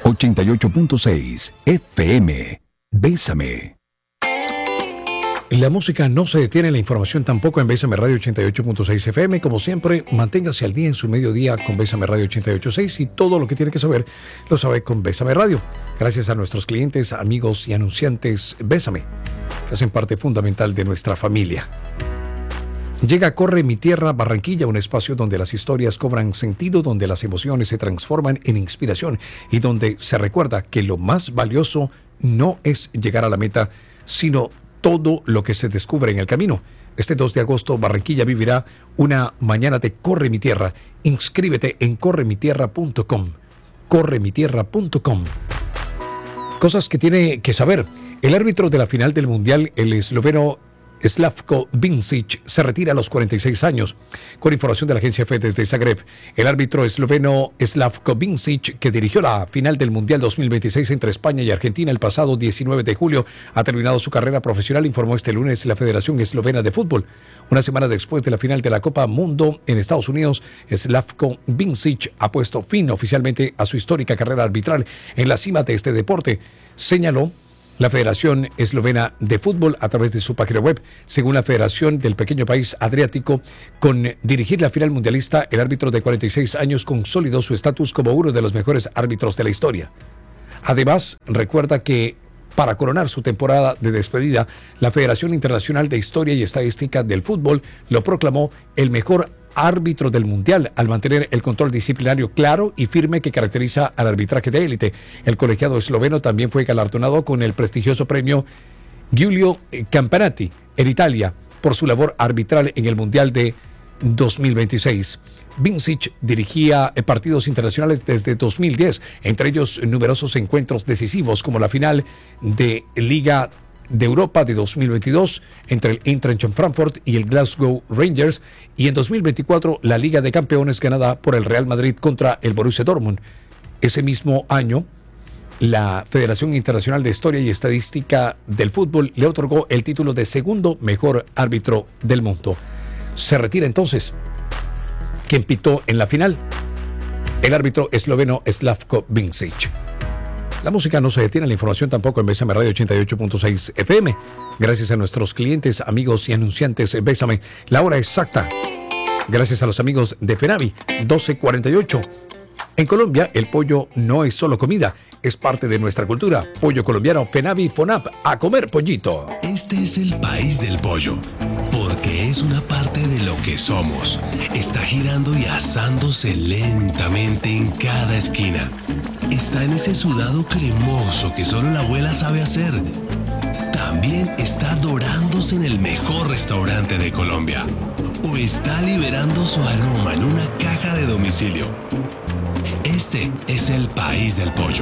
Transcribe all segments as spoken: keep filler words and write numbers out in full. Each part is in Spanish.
ochenta y ocho punto seis F M. Bésame. La música no se detiene, la información tampoco en Bésame Radio ochenta y ocho punto seis F M. Como siempre, manténgase al día en su mediodía con Bésame Radio ochenta y ocho punto seis y todo lo que tiene que saber lo sabe con Bésame Radio. Gracias a nuestros clientes, amigos y anunciantes Bésame, que hacen parte fundamental de nuestra familia. Llega Corre Mi Tierra Barranquilla, un espacio donde las historias cobran sentido, donde las emociones se transforman en inspiración y donde se recuerda que lo más valioso no es llegar a la meta, sino todo lo que se descubre en el camino. Este dos de agosto, Barranquilla vivirá una mañana de Corre Mi Tierra. Inscríbete en corre mi tierra punto com. corre mi tierra punto com. Cosas que tiene que saber. El árbitro de la final del Mundial, el esloveno Slavko Vincic, se retira a los cuarenta y seis años. Con información de la agencia F desde Zagreb, el árbitro esloveno Slavko Vincic, que dirigió la final del Mundial dos mil veintiséis entre España y Argentina el pasado diecinueve de julio, ha terminado su carrera profesional, informó este lunes la Federación Eslovena de Fútbol. Una semana después de la final de la Copa Mundo en Estados Unidos, Slavko Vincic ha puesto fin oficialmente a su histórica carrera arbitral en la cima de este deporte, señaló la Federación Eslovena de Fútbol a través de su página web. Según la Federación del pequeño país adriático, con dirigir la final mundialista, el árbitro de cuarenta y seis años consolidó su estatus como uno de los mejores árbitros de la historia. Además, recuerda que para coronar su temporada de despedida, la Federación Internacional de Historia y Estadística del Fútbol lo proclamó el mejor árbitro del Mundial al mantener el control disciplinario claro y firme que caracteriza al arbitraje de élite. El colegiado esloveno también fue galardonado con el prestigioso premio Giulio Campanati en Italia por su labor arbitral en el Mundial de dos mil veintiséis. Vincic dirigía partidos internacionales desde dos mil diez, entre ellos numerosos encuentros decisivos como la final de Liga de Europa de dos mil veintidós entre el Eintracht Frankfurt y el Glasgow Rangers, y en dos mil veinticuatro la Liga de Campeones ganada por el Real Madrid contra el Borussia Dortmund. Ese mismo año, la Federación Internacional de Historia y Estadística del Fútbol le otorgó el título de segundo mejor árbitro del mundo. Se retira entonces quien pitó en la final, el árbitro esloveno Slavko Vincic. La música no se detiene, la información tampoco en Bésame Radio ochenta y ocho punto seis F M. Gracias a nuestros clientes, amigos y anunciantes Bésame. La hora exacta, gracias a los amigos de FENAVI, doce cuarenta y ocho. En Colombia, el pollo no es solo comida, es parte de nuestra cultura. Pollo colombiano, FENAVI, FONAP, a comer pollito. Este es el país del pollo, porque es una parte de lo que somos. Está girando y asándose lentamente en cada esquina. Está en ese sudado cremoso que solo la abuela sabe hacer. También está dorándose en el mejor restaurante de Colombia. O está liberando su aroma en una caja de domicilio. Este es el país del pollo.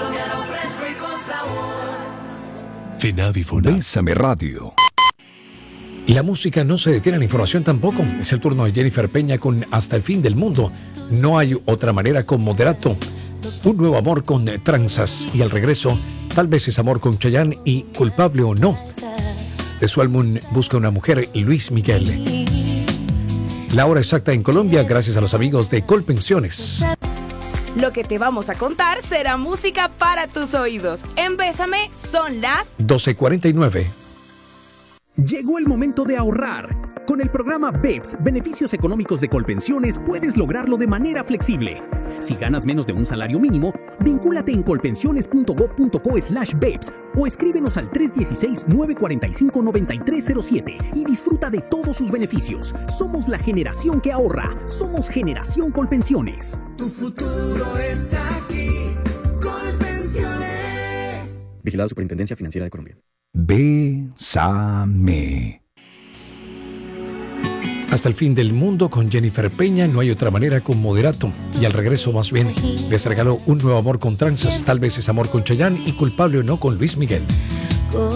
FENAVI, FONAP. Bésame Radio. La música no se detiene, la información tampoco. Es el turno de Jennifer Peña con Hasta el fin del mundo. No hay otra manera con Moderato. Un nuevo amor con Tranzas, y al regreso, tal vez es amor con Chayanne y Culpable o no. De su álbum Busca una mujer, Luis Miguel. La hora exacta en Colombia, gracias a los amigos de Colpensiones. Lo que te vamos a contar será música para tus oídos. En Bésame son las doce cuarenta y nueve. Llegó el momento de ahorrar. Con el programa B E P S, Beneficios Económicos de Colpensiones, puedes lograrlo de manera flexible. Si ganas menos de un salario mínimo, vincúlate en colpensiones punto gob punto co slash B E P S o escríbenos al tres uno seis, nueve cuatro cinco, nueve tres cero siete y disfruta de todos sus beneficios. Somos la generación que ahorra. Somos Generación Colpensiones. Tu futuro está aquí. Colpensiones. Vigilado Superintendencia Financiera de Colombia. Bésame. Hasta el fin del mundo con Jennifer Peña, no hay otra manera con Moderato. Y al regreso, más bien, les regaló un nuevo amor con Tranzas, tal vez es amor con Chayanne y Culpable o no con Luis Miguel.